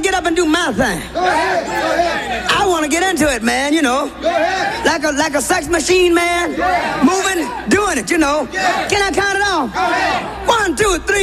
get up and do my thing. Go ahead. Go ahead. I want to get into it, man, you know. Go ahead. Like a sex machine, man. Yeah. Moving, doing it, you know. Yeah. Can I count it off? Go ahead. 1, 2, 3.